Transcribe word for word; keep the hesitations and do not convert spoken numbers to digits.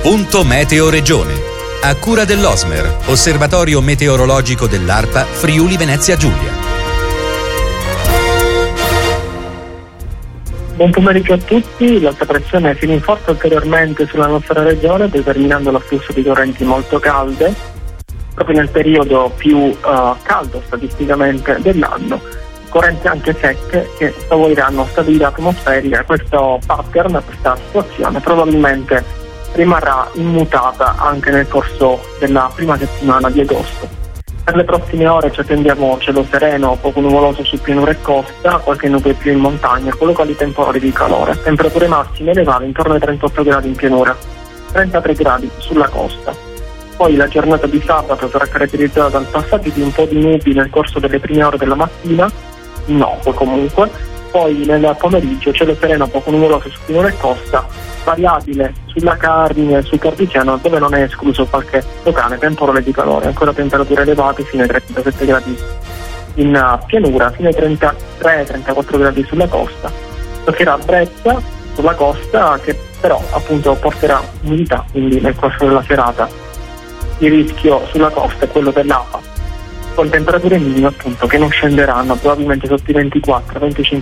Punto Meteo Regione. A cura dell'Osmer, Osservatorio Meteorologico dell'ARPA Friuli Venezia Giulia. Buon pomeriggio a tutti. L'alta pressione si rinforza ulteriormente sulla nostra regione, determinando l'afflusso di correnti molto calde proprio nel periodo più uh, caldo statisticamente dell'anno. Correnti anche secche che favoriranno stabilità atmosferica. Questo pattern, questa situazione probabilmente rimarrà immutata anche nel corso della prima settimana di agosto. Per le prossime ore ci attendiamo cielo sereno, poco nuvoloso su pianura e costa, qualche nube più in montagna, con locali temporali di calore. Temperature massime elevate intorno ai trentotto gradi in pianura, trentatré gradi sulla costa. Poi la giornata di sabato sarà caratterizzata dal passaggio di un po' di nubi nel corso delle prime ore della mattina, innocue comunque. Poi nel pomeriggio cielo sereno, poco nuvoloso su pianura e costa, variabile sulla Carmine e sul Carpiciano, dove non è escluso qualche locale temporale di calore. Ancora temperature elevate fino ai trentasette gradi in pianura, fino ai trentatré trentaquattro gradi sulla costa. Toccherà brezza sulla costa, che però appunto porterà umidità, quindi nel corso della serata il rischio sulla costa è quello dell'afa, con temperature minime appunto che non scenderanno probabilmente sotto i ventiquattro venticinque